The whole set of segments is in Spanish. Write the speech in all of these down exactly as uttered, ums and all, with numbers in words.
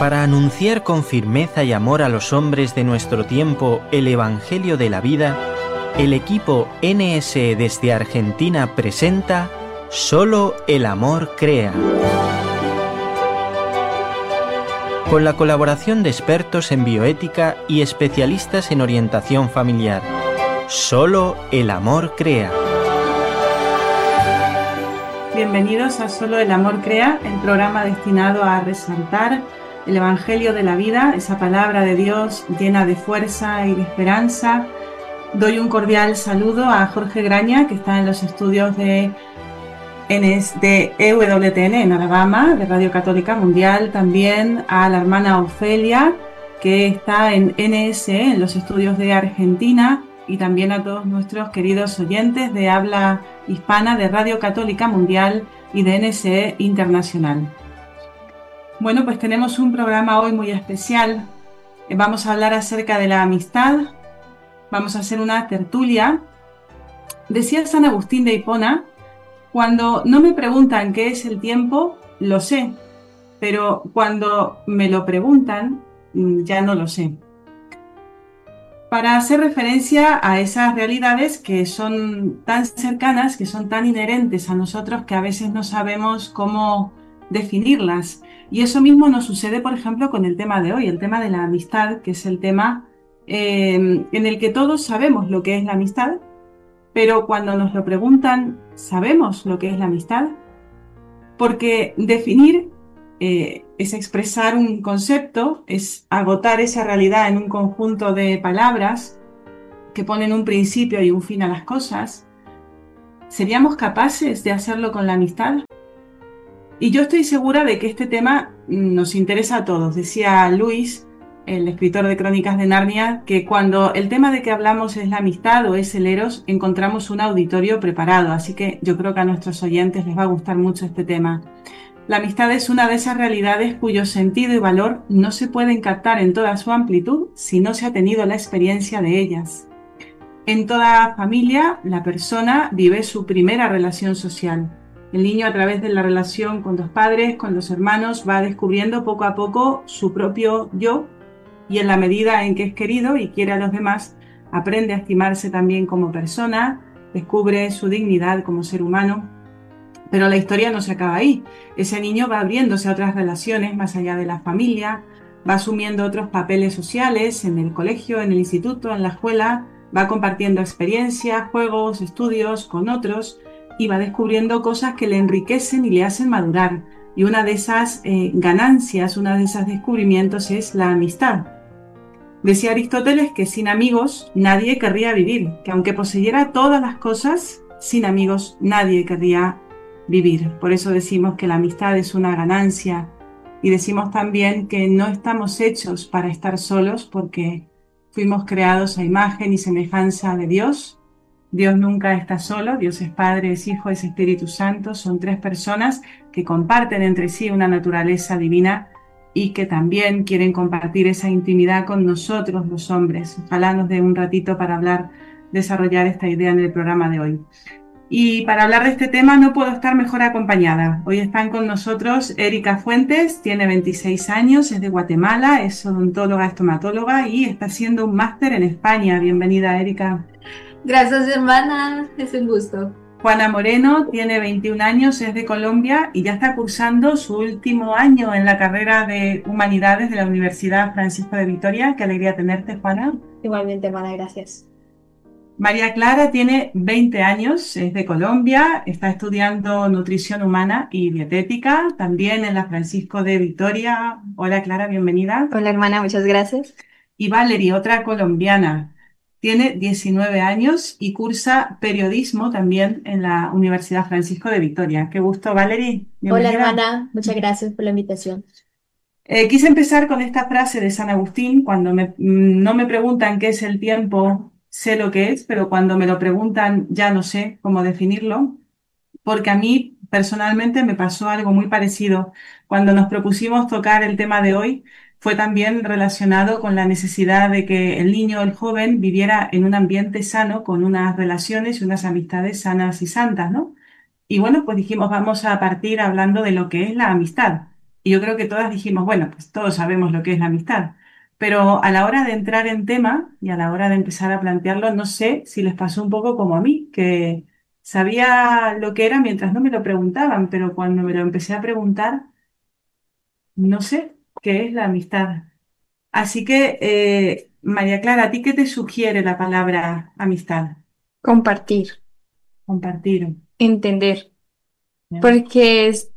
Para anunciar con firmeza y amor a los hombres de nuestro tiempo el Evangelio de la vida, el equipo N S E desde Argentina presenta Solo el amor crea. Con la colaboración de expertos en bioética y especialistas en orientación familiar. Solo el amor crea. Bienvenidos a Solo el amor crea, el programa destinado a resaltar el Evangelio de la vida, esa palabra de Dios llena de fuerza y de esperanza. Doy un cordial saludo a Jorge Graña, que está en los estudios de, de E W T N en Alabama, de Radio Católica Mundial. También a la hermana Ofelia, que está en N S E, en los estudios de Argentina. Y también a todos nuestros queridos oyentes de habla hispana de Radio Católica Mundial y de N S E Internacional. Bueno, pues tenemos un programa hoy muy especial. Vamos a hablar acerca de la amistad. Vamos a hacer una tertulia. Decía San Agustín de Hipona: cuando no me preguntan qué es el tiempo, lo sé, pero cuando me lo preguntan, ya no lo sé. Para hacer referencia a esas realidades que son tan cercanas, que son tan inherentes a nosotros, que a veces no sabemos cómo definirlas. Y eso mismo nos sucede, por ejemplo, con el tema de hoy, el tema de la amistad, que es el tema eh, en el que todos sabemos lo que es la amistad, pero cuando nos lo preguntan, ¿sabemos lo que es la amistad? Porque definir eh, es expresar un concepto, es agotar esa realidad en un conjunto de palabras que ponen un principio y un fin a las cosas. ¿Seríamos capaces de hacerlo con la amistad? Y yo estoy segura de que este tema nos interesa a todos. Decía Luis, el escritor de Crónicas de Narnia, que cuando el tema de que hablamos es la amistad o es el eros, encontramos un auditorio preparado. Así que yo creo que a nuestros oyentes les va a gustar mucho este tema. La amistad es una de esas realidades cuyo sentido y valor no se pueden captar en toda su amplitud si no se ha tenido la experiencia de ellas. En toda familia, la persona vive su primera relación social. El niño, a través de la relación con los padres, con los hermanos, va descubriendo poco a poco su propio yo, y en la medida en que es querido y quiere a los demás, aprende a estimarse también como persona, descubre su dignidad como ser humano. Pero la historia no se acaba ahí. Ese niño va abriéndose a otras relaciones más allá de la familia, va asumiendo otros papeles sociales en el colegio, en el instituto, en la escuela, va compartiendo experiencias, juegos, estudios con otros, y va descubriendo cosas que le enriquecen y le hacen madurar. Y una de esas eh, ganancias, una de esos descubrimientos es la amistad. Decía Aristóteles que sin amigos nadie querría vivir, que aunque poseyera todas las cosas, sin amigos nadie querría vivir. Por eso decimos que la amistad es una ganancia, y decimos también que no estamos hechos para estar solos, porque fuimos creados a imagen y semejanza de Dios. Dios nunca está solo, Dios es Padre, es Hijo, es Espíritu Santo, son tres personas que comparten entre sí una naturaleza divina y que también quieren compartir esa intimidad con nosotros los hombres. Ojalá nos dé un ratito para hablar, desarrollar esta idea en el programa de hoy. Y para hablar de este tema no puedo estar mejor acompañada. Hoy están con nosotros Erika Fuentes, tiene veintiséis años, es de Guatemala, es odontóloga, estomatóloga y está haciendo un máster en España. Bienvenida, Erika. Gracias, hermana, es un gusto. Juana Moreno tiene veintiún años, es de Colombia y ya está cursando su último año en la carrera de Humanidades de la Universidad Francisco de Vitoria. Qué alegría tenerte, Juana. Igualmente, hermana, gracias. María Clara tiene veinte años, es de Colombia, está estudiando nutrición humana y dietética, también en la Francisco de Vitoria. Hola, Clara, bienvenida. Hola, hermana, muchas gracias. Y Valerie, otra colombiana. Tiene diecinueve años y cursa periodismo también en la Universidad Francisco de Vitoria. Qué gusto, Valerie. Hola, hermana. Muchas gracias por la invitación. Eh, quise empezar con esta frase de San Agustín: cuando me, no me preguntan qué es el tiempo, sé lo que es, pero cuando me lo preguntan ya no sé cómo definirlo, porque a mí personalmente me pasó algo muy parecido. Cuando nos propusimos tocar el tema de hoy, fue también relacionado con la necesidad de que el niño, el joven, viviera en un ambiente sano, con unas relaciones y unas amistades sanas y santas, ¿no? Y bueno, pues dijimos, vamos a partir hablando de lo que es la amistad. y yo creo que todas dijimos, bueno, pues todos sabemos lo que es la amistad. Pero a la hora de entrar en tema y a la hora de empezar a plantearlo, no sé si les pasó un poco como a mí, que sabía lo que era mientras no me lo preguntaban, pero cuando me lo empecé a preguntar, no sé qué es la amistad. Así que, eh, María Clara, ¿a ti qué te sugiere la palabra amistad? Compartir, Compartir. entender, ¿Ya? porque es,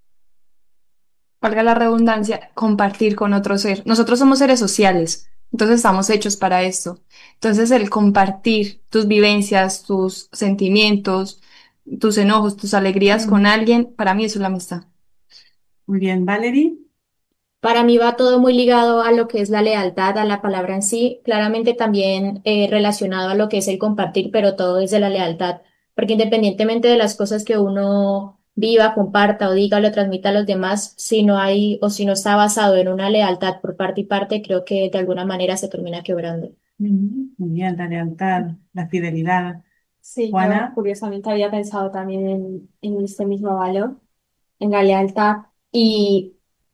valga la redundancia, compartir con otro ser. Nosotros somos seres sociales, entonces estamos hechos para esto. Entonces el compartir tus vivencias, tus sentimientos, tus enojos, tus alegrías con Mm. alguien, para mí eso es la amistad. Muy bien, Valerie. Para mí va todo muy ligado a lo que es la lealtad, a la palabra en sí, claramente también eh, relacionado a lo que es el compartir, pero todo desde la lealtad, porque independientemente de las cosas que uno viva, comparta o diga o le transmita a los demás, si no hay o si no está basado en una lealtad por parte y parte, creo que de alguna manera se termina quebrando. Ujú. Muy bien, la lealtad, la fidelidad. Sí, yo Juana. curiosamente había pensado también en, en este mismo valor, en la lealtad. Y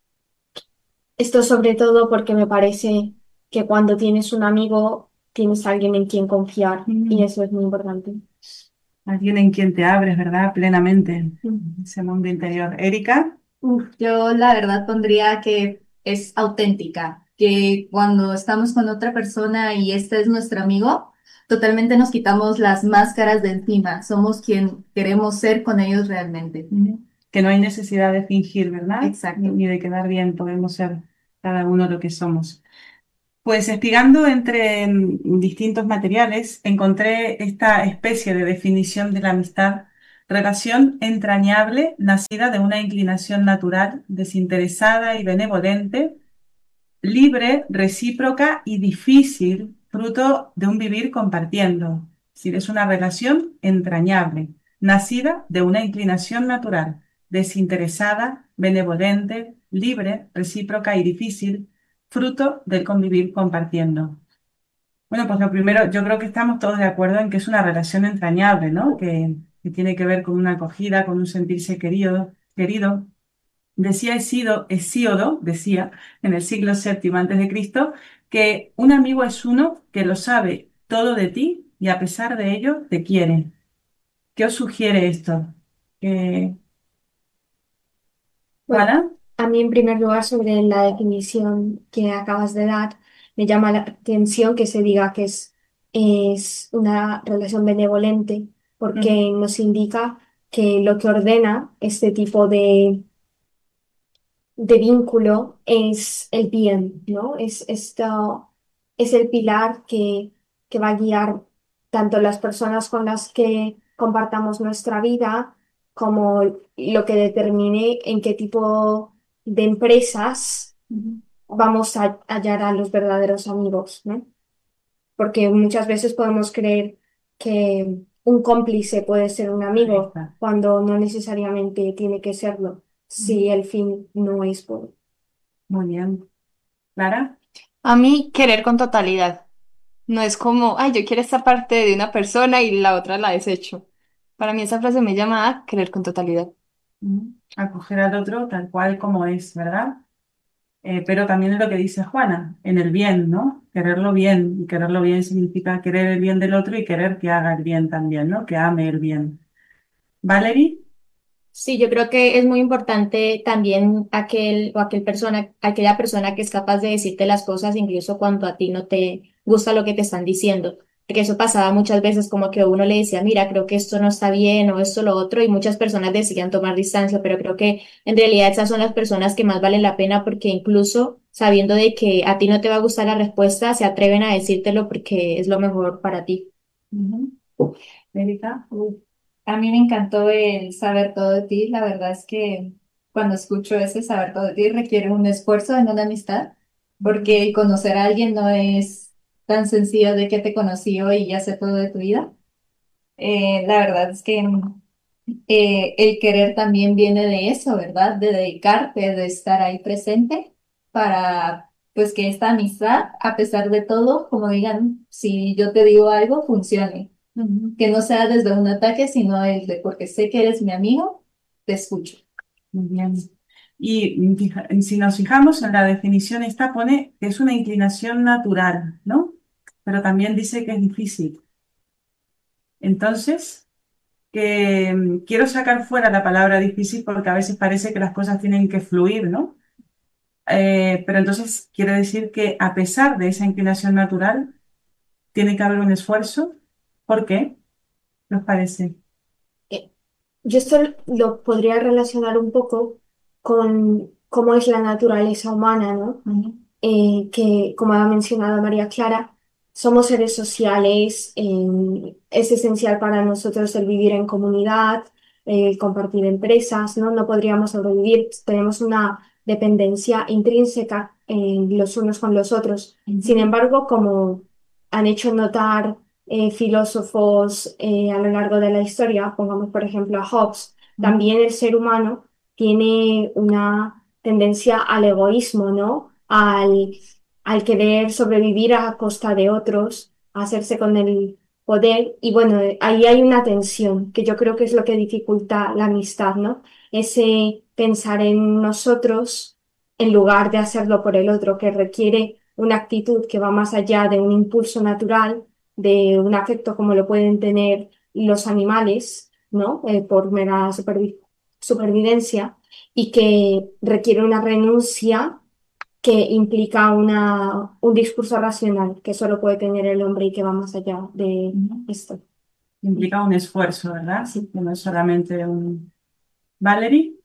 esto sobre todo porque me parece que cuando tienes un amigo, tienes a alguien en quien confiar y Mm. eso es muy importante. Alguien en quien te abres, ¿verdad? Plenamente. Mm. Ese mundo interior. Erika. Uf, yo la verdad pondría que es auténtica, que cuando estamos con otra persona y este es nuestro amigo, totalmente nos quitamos las máscaras de encima, somos quien queremos ser con ellos realmente. Ujú. Que no hay necesidad de fingir, ¿verdad? Exacto. Ni, ni de quedar bien, podemos ser cada uno lo que somos. Pues espigando entre mm, distintos materiales, encontré esta especie de definición de la amistad: relación entrañable, nacida de una inclinación natural, desinteresada y benevolente, libre, recíproca y difícil, fruto de un vivir compartiendo. Es decir, es una relación entrañable, nacida de una inclinación natural, desinteresada, benevolente, libre, recíproca y difícil, fruto del convivir compartiendo. Bueno, pues lo primero, yo creo que estamos todos de acuerdo en que es una relación entrañable, ¿no? Que, que tiene que ver con una acogida, con un sentirse querido, querido. Decía Hesíodo, Hesíodo, decía en el siglo séptimo antes de Cristo, que un amigo es uno que lo sabe todo de ti y a pesar de ello te quiere. ¿Qué os sugiere esto? Eh, Bueno, ¿Juana? a mí en primer lugar sobre la definición que acabas de dar, me llama la atención que se diga que es, es una relación benevolente, porque Ujú. nos indica que lo que ordena este tipo de de vínculo es el bien, ¿no? Es esto, es el pilar que, que va a guiar tanto las personas con las que compartamos nuestra vida como lo que determine en qué tipo de empresas Ujú. vamos a hallar a los verdaderos amigos, ¿no? Porque muchas veces podemos creer que un cómplice puede ser un Ahí amigo está. cuando no necesariamente tiene que serlo, si Ujú. el fin no es por... Muy bien. ¿Clara? A mí querer con totalidad. No es como, ay, yo quiero esta parte de una persona y la otra la desecho. Para mí esa frase me llama a querer con totalidad. Ujú. Acoger al otro tal cual como es, ¿verdad? Eh, pero también es lo que dice Juana, en el bien, ¿no? Quererlo bien. Y quererlo bien significa querer el bien del otro y querer que haga el bien también, ¿no? Que ame el bien. ¿Valerie? Sí, yo creo que es muy importante también aquel o aquel persona, aquella persona que es capaz de decirte las cosas incluso cuando a ti no te gusta lo que te están diciendo. Porque eso pasaba muchas veces como que uno le decía, mira, creo que esto no está bien o esto lo otro y muchas personas decían tomar distancia, pero creo que en realidad esas son las personas que más valen la pena porque incluso sabiendo de que a ti no te va a gustar la respuesta, se atreven a decírtelo porque es lo mejor para ti. Ujú. Erika. Uf, a mí me encantó el saber todo de ti, la verdad es que cuando escucho ese saber todo de ti requiere un esfuerzo en una amistad, porque el conocer a alguien no es tan sencillo de que te conocí hoy y ya sé todo de tu vida. Eh, la verdad es que eh, el querer también viene de eso, ¿verdad? De dedicarte, de estar ahí presente para, pues, que esta amistad, a pesar de todo, como digan, si yo te digo algo, funcione. Ujú. Que no sea desde un ataque, sino el de porque sé que eres mi amigo, te escucho. Muy bien. Y fija- si nos fijamos en la definición, esta pone que es una inclinación natural, ¿no? Pero también dice que es difícil. Entonces, que mm, quiero sacar fuera la palabra difícil porque a veces parece que las cosas tienen que fluir, ¿no? Eh, pero entonces quiere decir que a pesar de esa inclinación natural, tiene que haber un esfuerzo. ¿Por qué? ¿Nos parece? Eh, Yo esto lo podría relacionar un poco con cómo es la naturaleza humana, ¿no? Ujú. Eh, que, como ha mencionado María Clara, somos seres sociales, eh, es esencial para nosotros el vivir en comunidad, el compartir empresas, ¿no? No podríamos sobrevivir, tenemos una dependencia intrínseca eh, los unos con los otros. Sin Ujú. embargo, como han hecho notar eh, filósofos eh, a lo largo de la historia, pongamos por ejemplo a Hobbes, Ujú. también el ser humano tiene una tendencia al egoísmo, ¿no? Al, al querer sobrevivir a costa de otros, a hacerse con el poder. Y bueno, eh, ahí hay una tensión que yo creo que es lo que dificulta la amistad, ¿no? Ese pensar en nosotros en lugar de hacerlo por el otro, que requiere una actitud que va más allá de un impulso natural, de un afecto como lo pueden tener los animales, ¿no? Eh, por mera supervi- supervivencia y que requiere una renuncia que implica una, un discurso racional que solo puede tener el hombre y que va más allá de Ujú. esto. Implica un esfuerzo, ¿verdad? Sí. Que no es solamente un... ¿Valerie?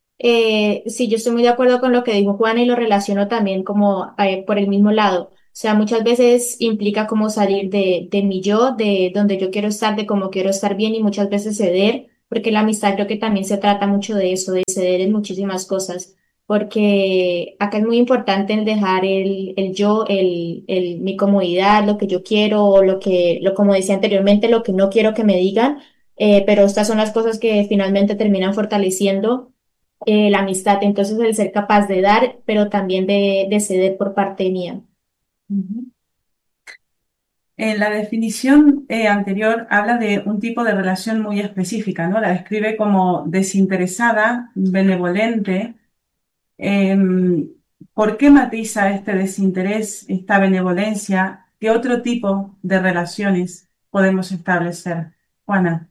Eh, sí, yo estoy muy de acuerdo con lo que dijo Juana y lo relaciono también como eh, por el mismo lado. O sea, muchas veces implica como salir de, de mi yo, de donde yo quiero estar, de cómo quiero estar bien y muchas veces ceder, porque la amistad creo que también se trata mucho de eso, de ceder en muchísimas cosas, porque acá es muy importante el dejar el, el yo, el, el, mi comodidad, lo que yo quiero, o lo que, lo, como decía anteriormente, lo que no quiero que me digan, eh, pero estas son las cosas que finalmente terminan fortaleciendo eh, la amistad. Entonces, el ser capaz de dar, pero también de, de ceder por parte mía. Ujú. En la definición eh, anterior habla de un tipo de relación muy específica, ¿no? La describe como desinteresada, benevolente. Em, ¿por qué matiza este desinterés, esta benevolencia? ¿Qué otro tipo de relaciones podemos establecer? Juana.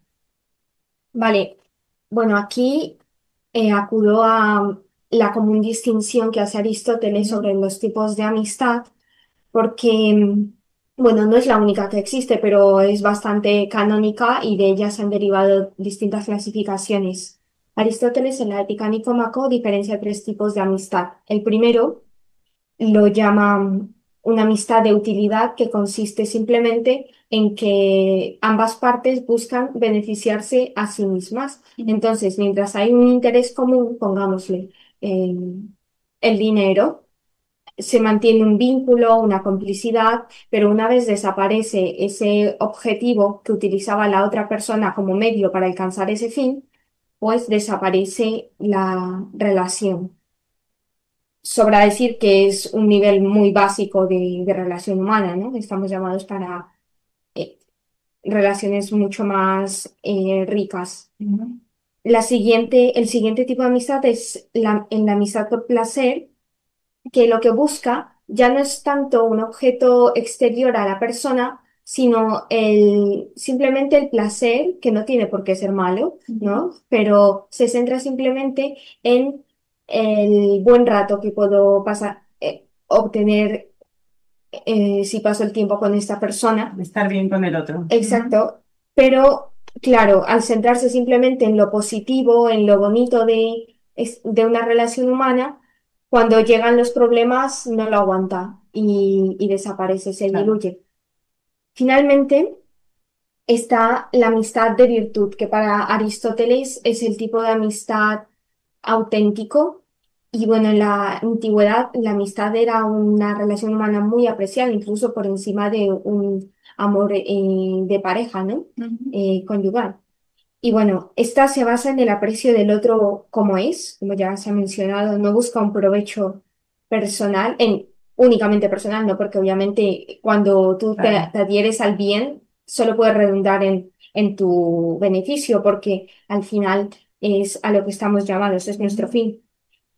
Vale, bueno, aquí eh, acudo a la común distinción que hace Aristóteles Ujú. sobre los tipos de amistad, porque, mm, bueno, no es la única que existe, pero es bastante canónica y de ella se han derivado distintas clasificaciones. Aristóteles en la Ética Nicómaco diferencia tres tipos de amistad. El primero lo llaman una amistad de utilidad que consiste simplemente en que ambas partes buscan beneficiarse a sí mismas. Entonces, mientras hay un interés común, pongámosle eh, el dinero, se mantiene un vínculo, una complicidad, pero una vez desaparece ese objetivo que utilizaba la otra persona como medio para alcanzar ese fin, pues desaparece la relación. Sobra decir que es un nivel muy básico de, de relación humana, ¿no? Estamos llamados para eh, relaciones mucho más eh, ricas. Ujú. La siguiente, el siguiente tipo de amistad es la, en la amistad por placer, que lo que busca ya no es tanto un objeto exterior a la persona, sino el, simplemente el placer, que no tiene por qué ser malo, ¿no? Pero se centra simplemente en el buen rato que puedo pasar, eh, obtener eh, si paso el tiempo con esta persona. Estar bien con el otro. Ujú. Exacto. Pero, claro, al centrarse simplemente en lo positivo, en lo bonito de, es- de una relación humana, cuando llegan los problemas no lo aguanta y, y desaparece, se Claro. diluye. Finalmente, está la amistad de virtud, que para Aristóteles es el tipo de amistad auténtico. Y bueno, en la antigüedad la amistad era una relación humana muy apreciada, incluso por encima de un amor eh, de pareja, ¿no? Ujú. Eh, conyugal. Y bueno, esta se basa en el aprecio del otro como es, como ya se ha mencionado, no busca un provecho personal, en, únicamente personal, ¿no? Porque obviamente cuando tú te, Claro. te adhieres al bien, solo puede redundar en, en tu beneficio, porque al final es a lo que estamos llamados, es nuestro fin.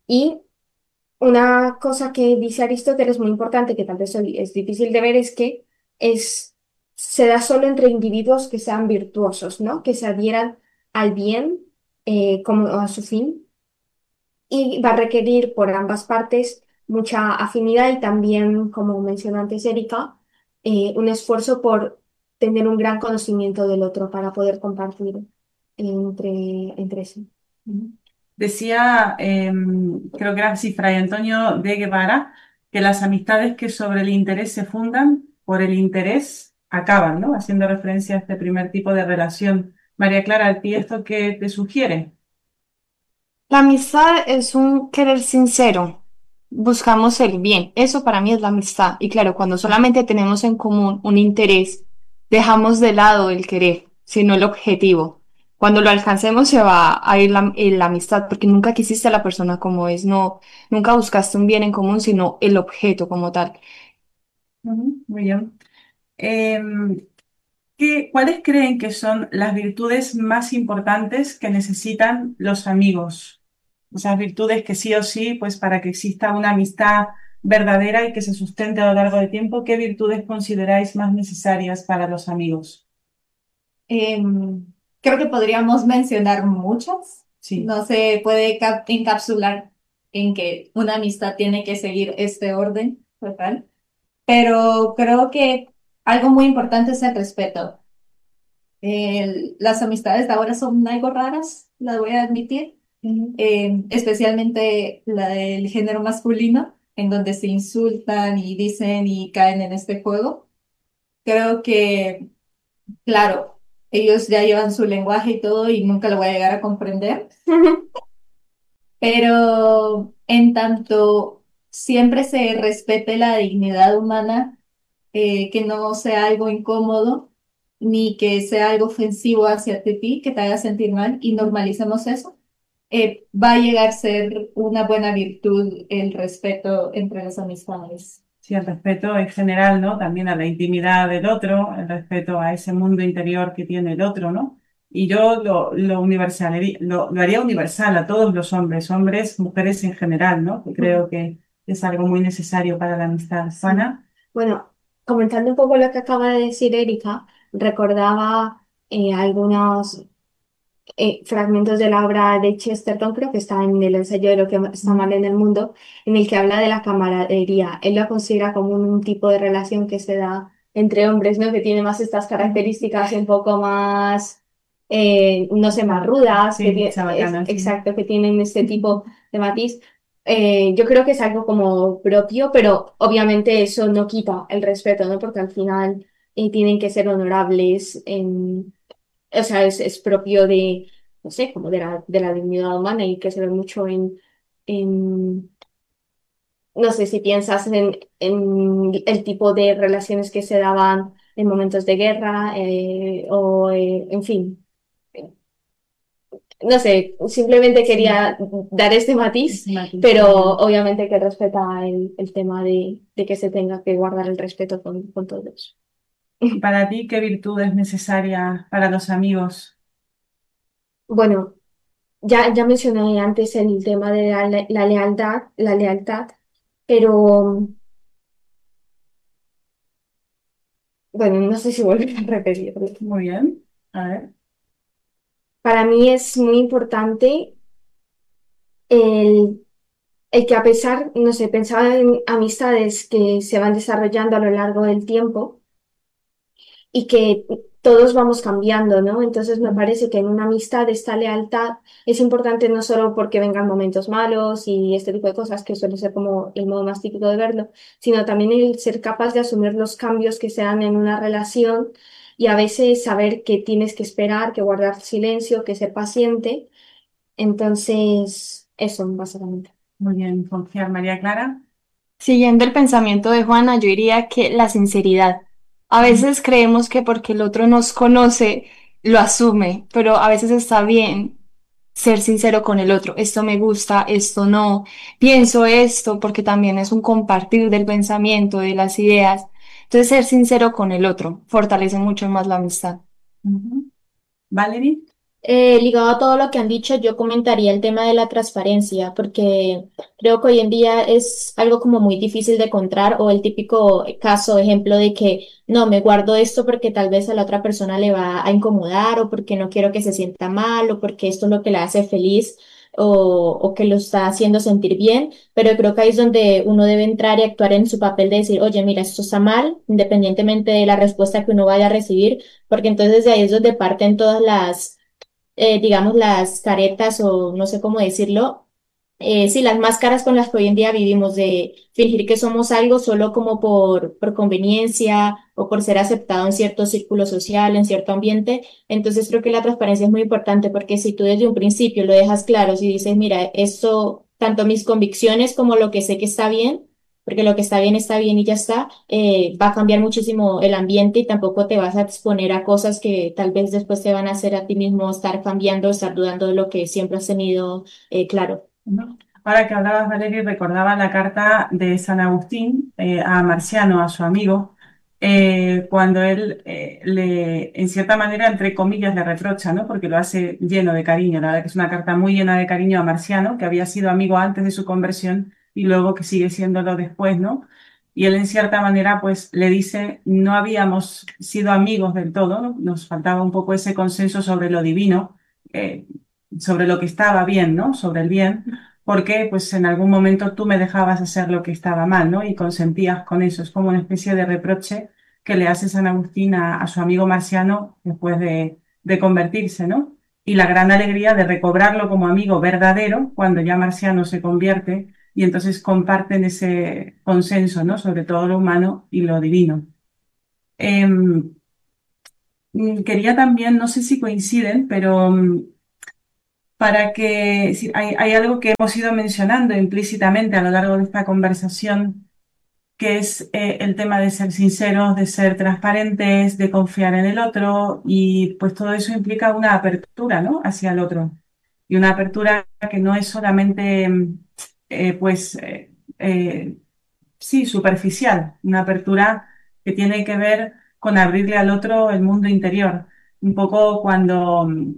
Y una cosa que dice Aristóteles muy importante, que tal vez hoy es difícil de ver, es que es, se da solo entre individuos que sean virtuosos, ¿no? Que se adhieran al bien eh, como a su fin y va a requerir por ambas partes mucha afinidad y también, como mencionó antes Erika, eh, un esfuerzo por tener un gran conocimiento del otro para poder compartir entre, entre sí. Ujú. Decía, eh, creo que era así, Fray Antonio de Guevara, que las amistades que sobre el interés se fundan, por el interés acaban, ¿no? Haciendo referencia a este primer tipo de relación. María Clara, ¿a ti esto qué te sugiere? La amistad es un querer sincero. Buscamos el bien. Eso para mí es la amistad. Y claro, cuando solamente tenemos en común un interés, dejamos de lado el querer, sino el objetivo. Cuando lo alcancemos se va a ir la, eh, la amistad, porque nunca quisiste a la persona como es, no, nunca buscaste un bien en común, sino el objeto como tal. Ujú, muy bien. Em, ¿qué- cuáles creen que son las virtudes más importantes que necesitan los amigos? Esas virtudes que sí o sí, pues para que exista una amistad verdadera y que se sustente a lo largo del tiempo, ¿qué virtudes consideráis más necesarias para los amigos? Em, Creo que podríamos mencionar muchas. Sí. No se puede cap- encapsular en que una amistad tiene que seguir este orden total, pero creo que algo muy importante es el respeto. El- las amistades de ahora son algo raras, las voy a admitir, Ujú. eh, especialmente la del género masculino, en donde se insultan y dicen y caen en este juego. Creo que, claro, ellos ya llevan su lenguaje y todo y nunca lo voy a llegar a comprender, pero en tanto siempre se respete la dignidad humana, eh, que no sea algo incómodo ni que sea algo ofensivo hacia ti, que te haga sentir mal y normalicemos eso, eh, va a llegar a ser una buena virtud el respeto entre las amistades. Sí, el respeto en general, ¿no? También a la intimidad del otro, el respeto a ese mundo interior que tiene el otro, ¿no? Y yo lo, lo universal, lo, lo haría universal a todos los hombres, hombres, mujeres en general, ¿no? Que creo que es algo muy necesario para la amistad sana. Bueno, comentando un poco lo que acaba de decir Erika, recordaba eh, algunos eh, fragmentos de la obra de Chesterton, creo que está en el ensayo de lo que está mal en el mundo, en el que habla de la camaradería. Él lo considera como un, tipo de relación que se da entre hombres, ¿no? Que tiene más estas características un poco más, eh, no sé, más rudas, que Sí, tie- es, chabacana, sí. exacto, que tienen este tipo de matiz. Eh, yo creo que es algo como propio, pero obviamente eso no quita el respeto, ¿no? Porque al final eh, tienen que ser honorables en o sea, es, es propio de, no sé, como de la, de la dignidad humana y que se ve mucho en, en, no sé si piensas en, en el tipo de relaciones que se daban en momentos de guerra eh, o, eh, en fin, no sé, simplemente Sí, quería dar este matiz, es matiz, pero muy bien. obviamente que respeta el, el tema de, de que se tenga que guardar el respeto con, con todos. ¿Y para ti qué virtud es necesaria para los amigos? Bueno, ya, ya mencioné antes el tema de la, le- la lealtad, la lealtad, pero bueno, no sé si volver a repetirlo. Muy bien. A ver. Para mí es muy importante el, el que a pesar, no sé, pensaba en amistades que se van desarrollando a lo largo del tiempo y que todos vamos cambiando, ¿no? Entonces me parece que en una amistad esta lealtad es importante no solo porque vengan momentos malos y este tipo de cosas, que suele ser como el modo más típico de verlo, sino también el ser capaz de asumir los cambios que se dan en una relación y a veces saber que tienes que esperar, que guardar silencio, que ser paciente. Entonces, eso básicamente. Muy bien, confiar, María Clara. Siguiendo el pensamiento de Juana, yo diría que la sinceridad. A veces creemos que porque el otro nos conoce, lo asume, pero a veces está bien ser sincero con el otro. Esto me gusta, esto no. Pienso esto porque también es un compartir del pensamiento, de las ideas. Entonces, ser sincero con el otro fortalece mucho más la amistad. Ujú. Valerie. Eh, ligado a todo lo que han dicho, yo comentaría el tema de la transparencia, porque creo que hoy en día es algo como muy difícil de encontrar, o el típico caso, ejemplo de que no, me guardo esto porque tal vez a la otra persona le va a incomodar, o porque no quiero que se sienta mal, o porque esto es lo que le hace feliz, o, o que lo está haciendo sentir bien, pero creo que ahí es donde uno debe entrar y actuar en su papel de decir, oye, mira, esto está mal, independientemente de la respuesta que uno vaya a recibir, porque entonces de ahí es donde parten todas las eh, digamos, las caretas o no sé cómo decirlo, eh, sí, las máscaras con las que hoy en día vivimos de fingir que somos algo solo como por, por conveniencia o por ser aceptado en cierto círculo social, en cierto ambiente. Entonces creo que la transparencia es muy importante porque si tú desde un principio lo dejas claro, si dices, mira, esto, tanto mis convicciones como lo que sé que está bien, porque lo que está bien está bien y ya está, eh, va a cambiar muchísimo el ambiente y tampoco te vas a exponer a cosas que tal vez después te van a hacer a ti mismo estar cambiando, estar dudando de lo que siempre has tenido eh, claro. ¿No? Ahora que hablabas, Valeria, recordaba la carta de San Agustín eh, a Marciano, a su amigo, eh, cuando él eh, le, en cierta manera, entre comillas, le reprocha, ¿no? Porque lo hace lleno de cariño. La verdad que es una carta muy llena de cariño a Marciano, que había sido amigo antes de su conversión y luego que sigue siéndolo después, ¿no? Y él, en cierta manera, pues le dice, no habíamos sido amigos del todo, ¿no? Nos faltaba un poco ese consenso sobre lo divino, eh, sobre lo que estaba bien, ¿no? Sobre el bien, porque pues en algún momento tú me dejabas hacer lo que estaba mal, ¿no? Y consentías con eso. Es como una especie de reproche que le hace San Agustín a, a su amigo Marciano después de, de convertirse, ¿no? Y la gran alegría de recobrarlo como amigo verdadero cuando ya Marciano se convierte y entonces comparten ese consenso, ¿no? Sobre todo lo humano y lo divino. Em, mm, quería también, no sé si coinciden, pero mm, para que si hay, hay algo que hemos ido mencionando implícitamente a lo largo de esta conversación, que es eh, el tema de ser sinceros, de ser transparentes, de confiar en el otro, y pues todo eso implica una apertura, ¿no? Hacia el otro. Y una apertura que no es solamente, mm, eh, pues, eh, eh, sí, superficial, una apertura que tiene que ver con abrirle al otro el mundo interior. Un poco cuando mm,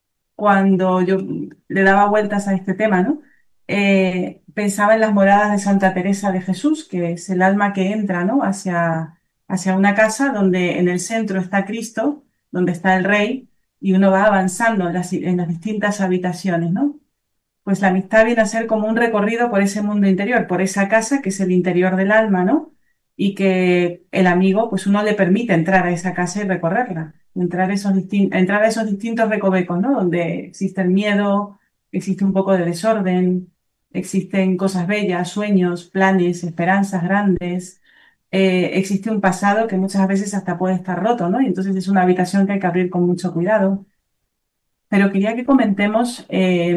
cuando yo le daba vueltas a este tema, ¿no? Eh, pensaba en las moradas de Santa Teresa de Jesús, que es el alma que entra, ¿no? Hacia, hacia una casa donde en el centro está Cristo, donde está el Rey, y uno va avanzando en las, en las distintas habitaciones, ¿no? Pues la amistad viene a ser como un recorrido por ese mundo interior, por esa casa que es el interior del alma, ¿no? Y que el amigo, pues uno le permite entrar a esa casa y recorrerla, entrar, esos distin- entrar a esos distintos recovecos, ¿no? Donde existe el miedo, existe un poco de desorden, existen cosas bellas, sueños, planes, esperanzas grandes, eh, existe un pasado que muchas veces hasta puede estar roto, ¿no? Y entonces es una habitación que hay que abrir con mucho cuidado. Pero quería que comentemos eh,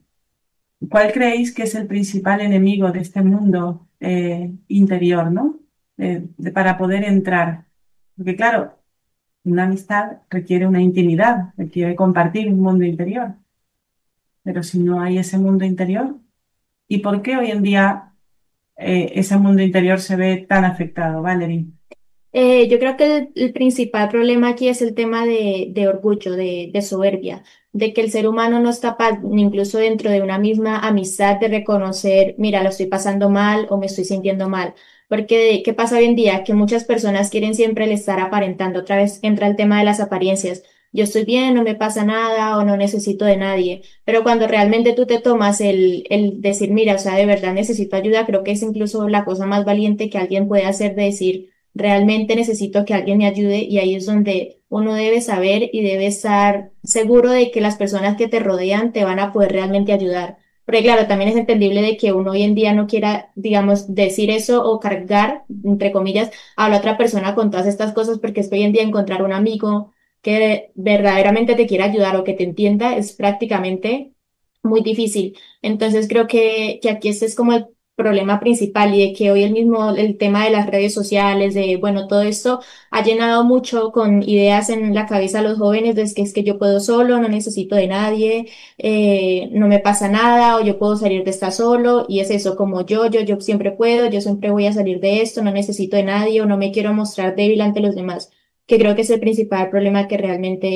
¿cuál creéis que es el principal enemigo de este mundo eh, interior, ¿no? Eh, de- para poder entrar. Porque claro, una amistad requiere una intimidad, requiere compartir un mundo interior. Pero si no hay ese mundo interior, ¿y por qué hoy en día eh, ese mundo interior se ve tan afectado, Valerie? Eh, yo creo que el, el principal problema aquí es el tema de, de orgullo, de, de soberbia, de que el ser humano no es capaz, ni incluso dentro de una misma amistad, de reconocer, mira, lo estoy pasando mal o me estoy sintiendo mal. Porque, ¿qué pasa hoy en día? Que muchas personas quieren siempre el estar aparentando. Otra vez entra el tema de las apariencias. Yo estoy bien, no me pasa nada o no necesito de nadie. Pero cuando realmente tú te tomas el, el decir, mira, o sea, de verdad necesito ayuda, creo que es incluso la cosa más valiente que alguien puede hacer de decir, realmente necesito que alguien me ayude y ahí es donde uno debe saber y debe estar seguro de que las personas que te rodean te van a poder realmente ayudar. Porque claro, también es entendible de que uno hoy en día no quiera, digamos, decir eso o cargar, entre comillas, a la otra persona con todas estas cosas, porque es que hoy en día encontrar un amigo que verdaderamente te quiera ayudar o que te entienda es prácticamente muy difícil. Entonces creo que, que aquí este es como el problema principal y de que hoy el mismo, el tema de las redes sociales, de, bueno, todo esto ha llenado mucho con ideas en la cabeza a los jóvenes de que es que yo puedo solo, no necesito de nadie, eh, no me pasa nada o yo puedo salir de esta solo y es eso, como yo, yo, yo siempre puedo, yo siempre voy a salir de esto, no necesito de nadie o no me quiero mostrar débil ante los demás, que creo que es el principal problema que realmente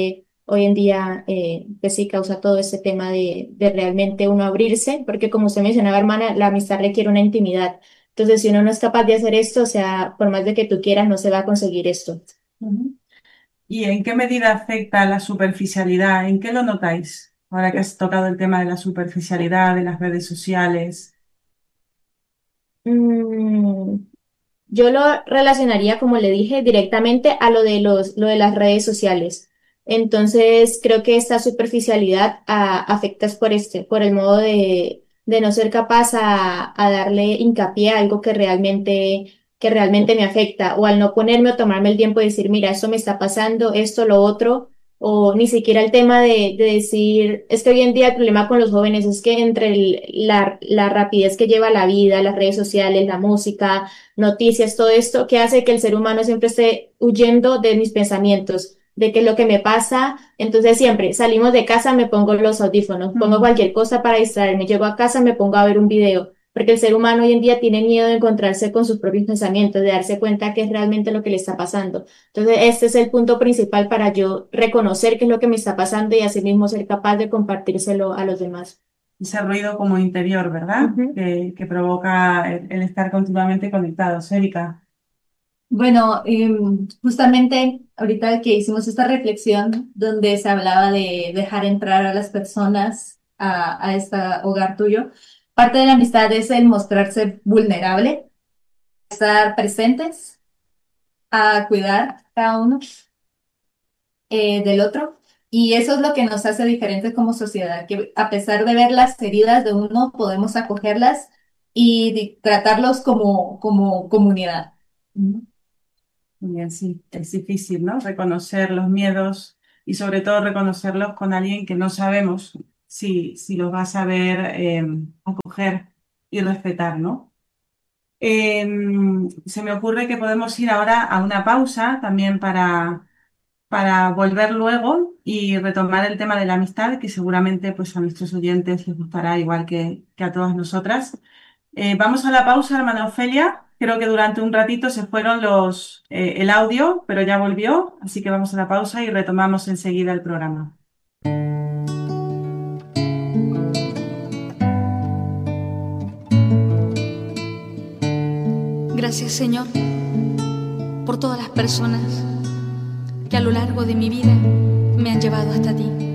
hoy en día eh, pues sí causa todo ese tema de, de realmente uno abrirse, porque como usted mencionaba, hermana, la amistad requiere una intimidad. Entonces, si uno no es capaz de hacer esto, o sea, por más de que tú quieras, no se va a conseguir esto. Ujú. ¿Y en qué medida afecta la superficialidad? ¿En qué lo notáis? Ahora que has tocado el tema de la superficialidad, de las redes sociales. Mm, Yo lo relacionaría, como le dije, directamente a lo de los, lo de las redes sociales. Entonces, creo que esta superficialidad ah, afecta es por este, por el modo de, de no ser capaz a, a darle hincapié a algo que realmente, que realmente me afecta, o al no ponerme o tomarme el tiempo de decir, mira, esto me está pasando, esto, lo otro, o ni siquiera el tema de, de decir, es que hoy en día el problema con los jóvenes es que entre el- la, la rapidez que lleva la vida, las redes sociales, la música, noticias, todo esto que hace que el ser humano siempre esté huyendo de mis pensamientos, de qué es lo que me pasa. Entonces siempre salimos de casa, me pongo los audífonos, pongo Ujú. cualquier cosa para distraerme, llego a casa, me pongo a ver un video, porque el ser humano hoy en día tiene miedo de encontrarse con sus propios pensamientos, de darse cuenta qué es realmente lo que le está pasando. Entonces este es el punto principal para yo reconocer qué es lo que me está pasando y asimismo ser capaz de compartírselo a los demás. Ese ruido como interior, ¿verdad? Ujú. Que, que provoca el, el estar continuamente conectados. Erika. Bueno, em, justamente ahorita que hicimos esta reflexión donde se hablaba de dejar entrar a las personas a, a este hogar tuyo, parte de la amistad es el mostrarse vulnerable, estar presentes, a cuidar cada uno eh, del otro. Y eso es lo que nos hace diferentes como sociedad, que a pesar de ver las heridas de uno, podemos acogerlas y di- tratarlos como, como comunidad. Ujú. Bien, sí, es difícil, ¿no? Reconocer los miedos y sobre todo reconocerlos con alguien que no sabemos si, si los va a saber eh, acoger y respetar, ¿no? Em, se me ocurre que podemos ir ahora a una pausa también para, para volver luego y retomar el tema de la amistad, que seguramente pues, a nuestros oyentes les gustará igual que, que a todas nosotras. Eh, vamos a la pausa, hermana Ofelia. Creo que durante un ratito se fueron los, eh, el audio, pero ya volvió, así que vamos a la pausa y retomamos enseguida el programa. Gracias, Señor, por todas las personas que a lo largo de mi vida me han llevado hasta ti.